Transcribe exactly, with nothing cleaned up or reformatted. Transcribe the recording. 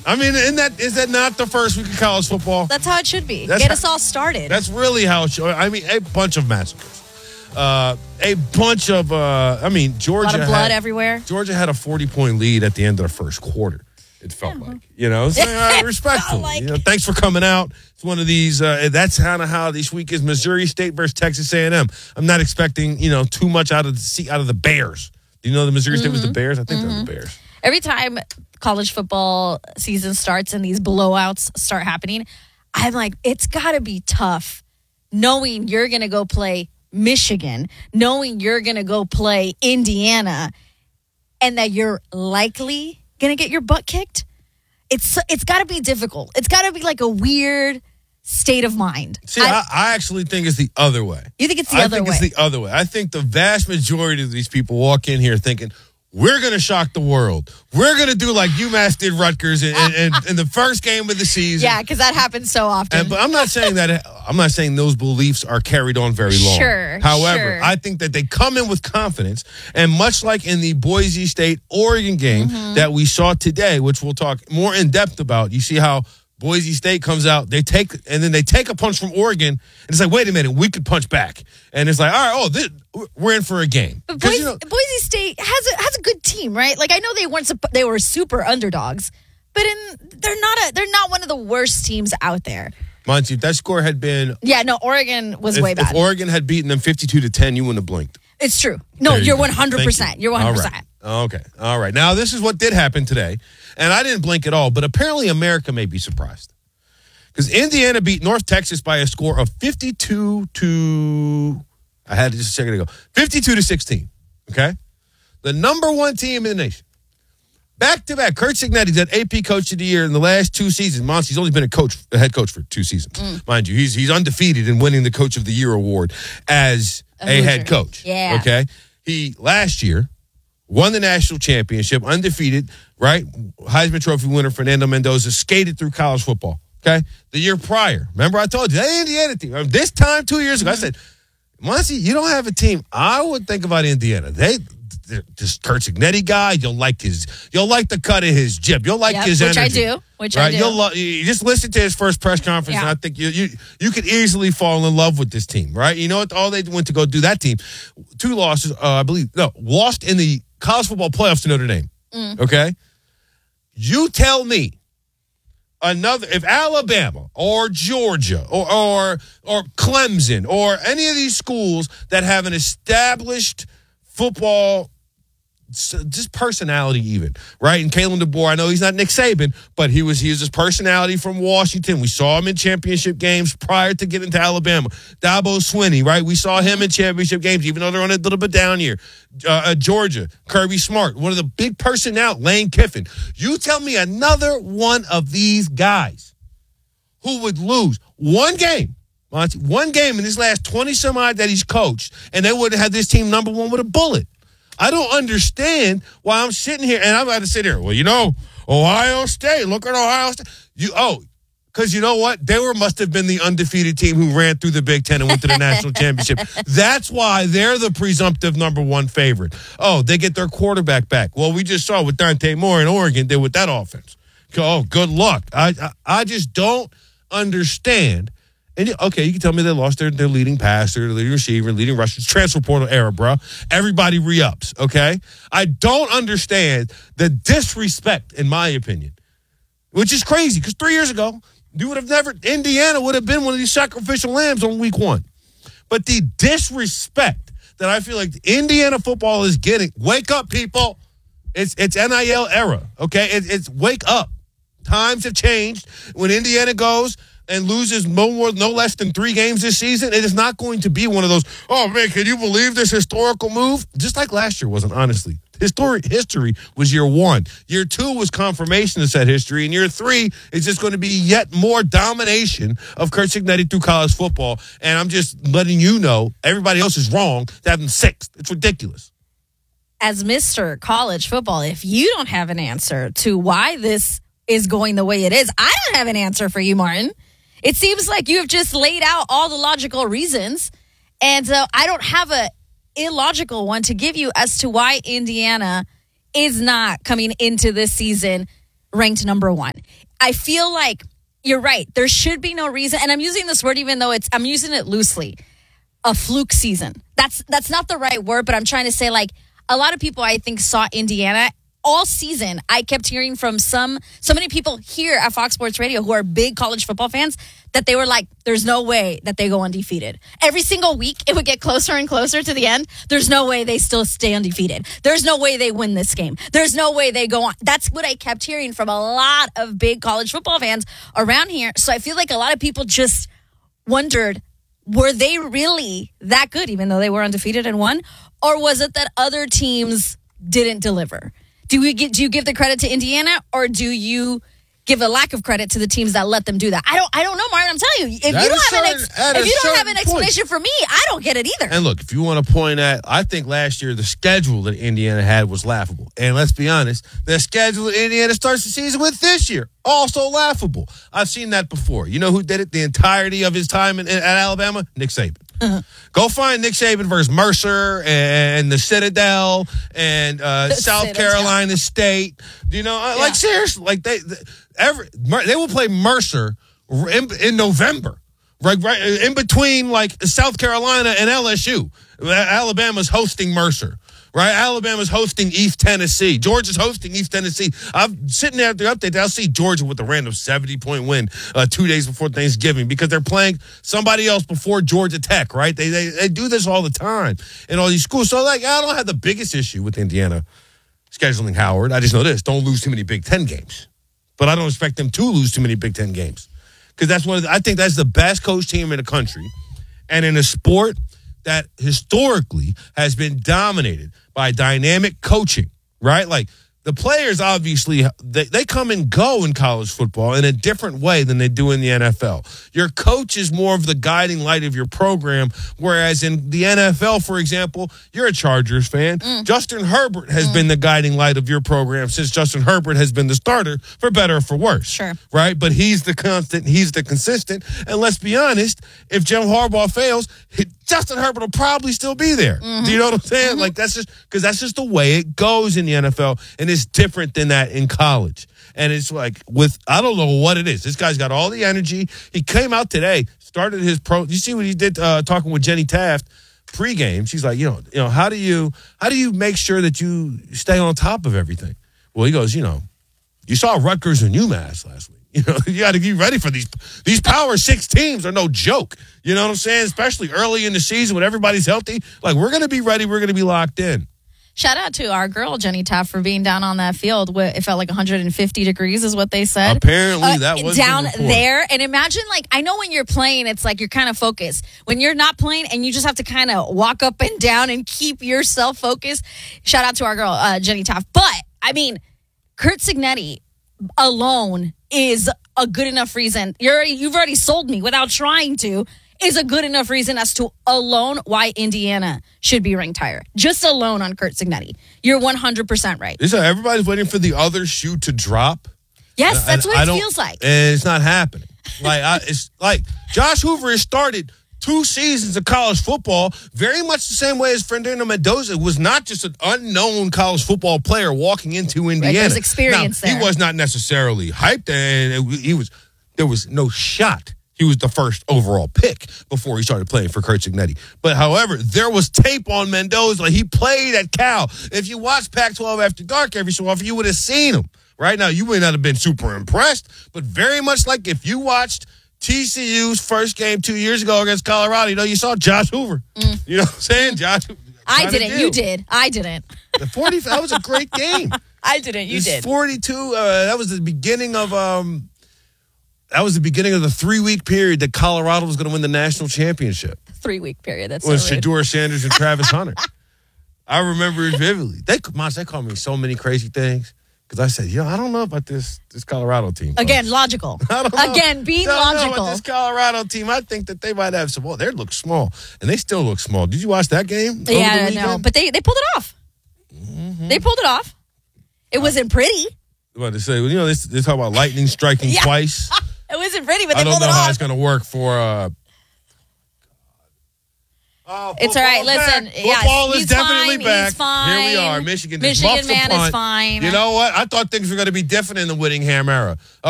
I mean, isn't that, is that not the first week of college football? That's how it should be. That's Get how, us all started. That's really how it should. I mean, a bunch of massacres. Uh, a bunch of, uh, I mean, Georgia. A lot of blood had, everywhere. Georgia had a forty-point lead at the end of the first quarter. It felt yeah. like, you know, so, uh, respectful. Like. You know, thanks for coming out. It's one of these. Uh, that's kind of how this week is. Missouri State versus Texas A and M. I'm not expecting, you know, too much out of the out of the Bears. Do you know the Missouri State mm-hmm. was the Bears? I think mm-hmm. they're the Bears. Every time college football season starts and these blowouts start happening, I'm like, it's got to be tough knowing you're going to go play Michigan, knowing you're going to go play Indiana, and that you're likely going to get your butt kicked. It's it's got to be difficult. It's got to be like a weird state of mind. See, I, I, I actually think it's the other way. You think it's the I other way? I think it's the other way. I think the vast majority of these people walk in here thinking, we're going to shock the world. We're going to do like UMass did Rutgers in, in, in the first game of the season. Yeah, because that happens so often. And, but I'm not saying that. I'm not saying those beliefs are carried on very long. Sure. However, sure. I think that they come in with confidence, and much like in the Boise State Oregon game mm-hmm. that we saw today, which we'll talk more in depth about. You see how Boise State comes out, they take, and then they take a punch from Oregon, and it's like, wait a minute, we could punch back, and it's like, all right, oh, this, we're in for a game. But Boise, you know, Boise State has a has a good team, right? Like I know they weren't they were super underdogs, but in they're not a they're not one of the worst teams out there. Mind you, if that score had been yeah, no, Oregon was if, way bad. If Oregon had beaten them fifty-two to ten, you wouldn't have blinked. It's true. No, there you're you one hundred percent. You're one hundred percent. Okay. All right. Now this is what did happen today, and I didn't blink at all. But apparently, America may be surprised. Because Indiana beat North Texas by a score of fifty-two to, I had it just a second ago, fifty-two to sixteen, okay? The number one team in the nation. Back-to-back, Curt Cignetti's at A P Coach of the Year in the last two seasons. Monty's only been a coach, a head coach for two seasons. Mm. Mind you, he's he's undefeated in winning the Coach of the Year award as a, a head coach. Yeah. Okay? He, last year, won the national championship, undefeated, right? Heisman Trophy winner Fernando Mendoza skated through college football. Okay, the year prior, remember I told you that Indiana team. This time two years ago, I said, Monty, you don't have a team. I would think about Indiana. They, this Curt Cignetti guy, you'll like his, you'll like the cut of his jib. You'll like yep, his which energy. Which I do. Which right? I do. You'll lo- you just listen to his first press conference, yeah. and I think you you you could easily fall in love with this team, right? You know what? All they went to go do that team, two losses, uh, I believe. No, lost in the college football playoffs to Notre Dame. Mm. Okay, you tell me. Another, if Alabama or Georgia or, or or Clemson or any of these schools that have an established football, just personality even, right? And Kalen DeBoer, I know he's not Nick Saban, but he was he was his personality from Washington. We saw him in championship games prior to getting to Alabama. Dabo Swinney, right? We saw him in championship games, even though they're on a little bit down here. Uh, uh, Georgia, Kirby Smart, one of the big personnel, Lane Kiffin. You tell me another one of these guys who would lose one game, Monty, one game in his last twenty some odd that he's coached, and they would have had this team number one with a bullet. I don't understand why I'm sitting here and I'm about to sit here. Well, you know, Ohio State. Look at Ohio State. You oh, because you know what? They were must have been the undefeated team who ran through the Big Ten and went to the national championship. That's why they're the presumptive number one favorite. Oh, they get their quarterback back. Well, we just saw what Dante Moore in Oregon did with that offense. Oh, good luck. I I, I just don't understand. And okay, you can tell me they lost their, their leading passer, their leading receiver, leading rusher. It's transfer portal era, bro. Everybody re-ups, okay? I don't understand the disrespect, in my opinion, which is crazy because three years ago, you would have never, Indiana would have been one of these sacrificial lambs on week one. But the disrespect that I feel like Indiana football is getting, wake up, people. It's it's N I L era, okay? It, it's wake up. Times have changed. When Indiana goes and loses no more, no less than three games this season, it is not going to be one of those, oh, man, can you believe this historical move? Just like last year wasn't, honestly. Historic history was year one. Year two was confirmation of said history. And year three is just going to be yet more domination of Curt Cignetti through college football. And I'm just letting you know, everybody else is wrong to have them sixth. It's ridiculous. As Mister College Football, if you don't have an answer to why this is going the way it is, I don't have an answer for you, Martin. It seems like you have just laid out all the logical reasons, and so I don't have a illogical one to give you as to why Indiana is not coming into this season ranked number one. I feel like you're right. There should be no reason, and I'm using this word even though it's I'm using it loosely. A fluke season. That's that's not the right word, but I'm trying to say like a lot of people I think saw Indiana all season. I kept hearing from some so many people here at Fox Sports Radio who are big college football fans that they were like, there's no way that they go undefeated. Every single week, it would get closer and closer to the end. There's no way they still stay undefeated. There's no way they win this game. There's no way they go on. That's what I kept hearing from a lot of big college football fans around here. So I feel like a lot of people just wondered, were they really that good, even though they were undefeated and won? Or was it that other teams didn't deliver? Do we get, do you give the credit to Indiana, or do you give a lack of credit to the teams that let them do that? I don't I don't know, Martin. I'm telling you, if That you don't is have an certain- ex, at if a you don't have certain an explanation for me, I don't get it either. And look, if you want to point at, I think last year the schedule that Indiana had was laughable. And let's be honest, the schedule that Indiana starts the season with this year, also laughable. I've seen that before. You know who did it the entirety of his time in, in, at Alabama? Nick Saban. Uh-huh. Go find Nick Saban versus Mercer and the Citadel and uh, The South Citadel. Carolina State. You know, yeah. like seriously, like they they, every, they will play Mercer in, in November. Right, right in between like South Carolina and L S U. Alabama's hosting Mercer. Right, Alabama's hosting East Tennessee. Georgia's hosting East Tennessee. I'm sitting there at the update. I'll see Georgia with a random seventy-point win uh, two days before Thanksgiving because they're playing somebody else before Georgia Tech. Right, they, they they do this all the time in all these schools. So like, I don't have the biggest issue with Indiana scheduling Howard. I just know this: don't lose too many Big Ten games. But I don't expect them to lose too many Big Ten games because that's one of the, I think that's the best coach team in the country, and in a sport that historically has been dominated by dynamic coaching, right? Like the players obviously, they, they come and go in college football in a different way than they do in the N F L. Your coach is more of the guiding light of your program, whereas in the N F L, for example, you're a Chargers fan. Mm. Justin Herbert has mm. been the guiding light of your program since Justin Herbert has been the starter, for better or for worse. Sure. Right? But he's the constant, he's the consistent. And let's be honest, if Jim Harbaugh fails, Justin Herbert will probably still be there. Mm-hmm. Do you know what I'm saying? Mm-hmm. Like that's just because that's just the way it goes in the N F L, and it's different than that in college. And it's like with I don't know what it is. This guy's got all the energy. He came out today, started his pro. You see what he did uh, talking with Jenny Taft pregame. She's like, you know, you know, how do you how do you make sure that you stay on top of everything? Well, he goes, you know, you saw Rutgers and UMass last week. You know, you got to get ready for these. These Power Six teams are no joke. You know what I'm saying? Especially early in the season when everybody's healthy. Like, we're going to be ready. We're going to be locked in. Shout out to our girl, Jenny Taft, for being down on that field. It felt like one hundred fifty degrees is what they said. Apparently, that was uh, down there. And imagine, like, I know when you're playing, it's like you're kind of focused. When you're not playing and you just have to kind of walk up and down and keep yourself focused. Shout out to our girl, uh, Jenny Taft. But, I mean, Curt Cignetti alone is a good enough reason. You're already, you've already sold me without trying to. Is a good enough reason as to alone why Indiana should be ranked higher. Just alone on Curt Cignetti. You're one hundred percent right. Is that everybody's waiting for the other shoe to drop? Yes, that's what I it feels like. And it's not happening. Like I, it's like Josh Hoover has started two seasons of college football very much the same way as Fernando Mendoza was not just an unknown college football player walking into Indiana. Right, there's experience now, there. He was not necessarily hyped, and it, he was. There was no shot he was the first overall pick before he started playing for Curt Cignetti. But however, there was tape on Mendoza. Like he played at Cal. If you watch Pac twelve After Dark every so often, you would have seen him. Right now, you may not have been super impressed, but very much like if you watched T C U's first game two years ago against Colorado, you know, you saw Josh Hoover. Mm. You know what I'm saying? Josh I didn't. Deal. You did. I didn't. The forty that was a great game. I didn't. You did. forty-two Uh, that was the beginning of um. That was the beginning of the three-week period that Colorado was going to win the national championship. Three-week period. That's with so Shedeur Sanders and Travis Hunter. I remember it vividly. They, Moss, they called me so many crazy things because I said, yo, I don't know about this this Colorado team. Again, logical. Again, being I don't logical. Know about this Colorado team, I think that they might have some. Well, they look small, and they still look small. Did you watch that game? Yeah, no, but they, they pulled it off. Mm-hmm. They pulled it off. It wasn't pretty. What to say? You know, they, they talk about lightning striking yeah. twice. It wasn't pretty, but they I don't pulled know it how off. it's going to work for. Uh, Oh, it's all right. Listen, back. yes, Football is he's definitely fine. back. He's fine. Here we are. Michigan. Michigan muffs the man punt. is fine. You know what? I thought things were going to be different in the Whittingham era.